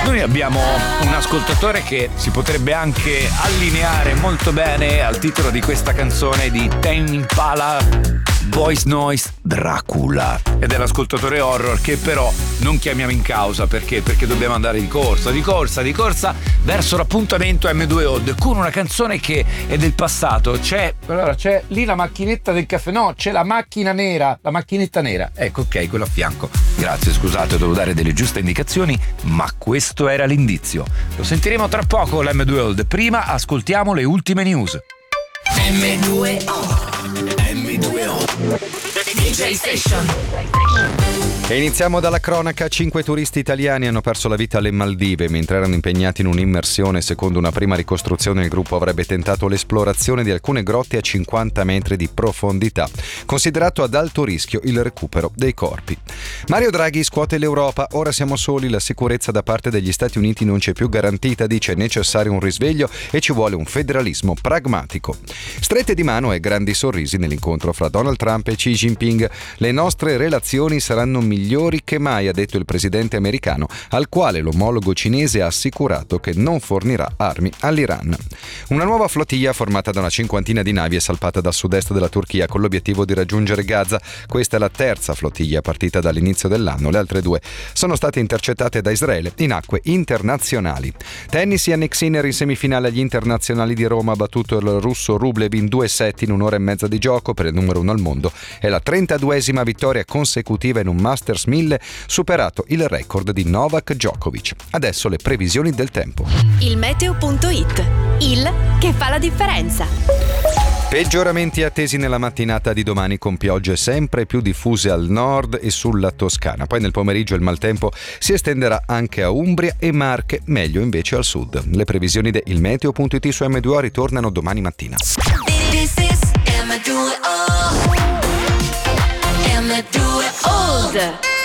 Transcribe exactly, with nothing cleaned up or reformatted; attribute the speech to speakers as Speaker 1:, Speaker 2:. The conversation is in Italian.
Speaker 1: Noi abbiamo un ascoltatore che si potrebbe anche allineare molto bene al titolo di questa canzone di Tame Impala, Voice Noise Dracula, ed è l'ascoltatore horror che però non chiamiamo in causa. Perché? Perché dobbiamo andare di corsa, di corsa, di corsa verso l'appuntamento M due Old con una canzone che è del passato. C'è, allora c'è lì la macchinetta del caffè, no, c'è la macchina nera, la macchinetta nera, ecco, ok, quello a fianco. Grazie, scusate, devo dare delle giuste indicazioni, ma questo era l'indizio. Lo sentiremo tra poco l'M due Old. Prima ascoltiamo le ultime news.
Speaker 2: M due O M due O D J Station.
Speaker 3: E iniziamo dalla cronaca. Cinque turisti italiani hanno perso la vita alle Maldive mentre erano impegnati in un'immersione. Secondo una prima ricostruzione, il gruppo avrebbe tentato l'esplorazione di alcune grotte a cinquanta metri di profondità, considerato ad alto rischio il recupero dei corpi. Mario Draghi scuote l'Europa. Ora siamo soli, la sicurezza da parte degli Stati Uniti non c'è più garantita, dice è necessario un risveglio e ci vuole un federalismo pragmatico. Strette di mano e grandi sorrisi nell'incontro fra Donald Trump e Xi Jinping. Le nostre relazioni saranno migliori che mai, ha detto il presidente americano, al quale l'omologo cinese ha assicurato che non fornirà armi all'Iran. Una nuova flottiglia formata da una cinquantina di navi è salpata dal sud-est della Turchia con l'obiettivo di raggiungere Gaza. Questa è la terza flottiglia partita dall'inizio dell'anno. Le altre due sono state intercettate da Israele in acque internazionali. Tennis, Jannik Sinner in semifinale agli internazionali di Roma ha battuto il russo Rublev in due set in un'ora e mezza di gioco. Per il numero uno al mondo è la trentaduesima vittoria consecutiva in un Masters mille, superato il record di Novak Djokovic. Adesso le previsioni del tempo.
Speaker 4: Il meteo punto it, il che fa la differenza.
Speaker 3: Peggioramenti attesi nella mattinata di domani con piogge sempre più diffuse al nord e sulla Toscana. Poi nel pomeriggio il maltempo si estenderà anche a Umbria e Marche, meglio invece al sud. Le previsioni di il meteo punto it su M due O ritornano domani mattina.
Speaker 2: This is M due O M due O